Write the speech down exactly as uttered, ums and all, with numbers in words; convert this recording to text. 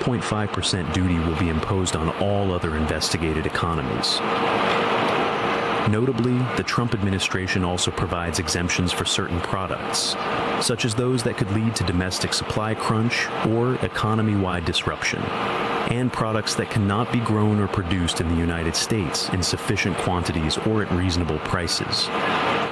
point five percent duty will be imposed on all other investigated economies. Notably, the Trump administration also provides exemptions for certain products, such as those that could lead to domestic supply crunch or economy-wide disruption, and products that cannot be grown or produced in the United States in sufficient quantities or at reasonable prices.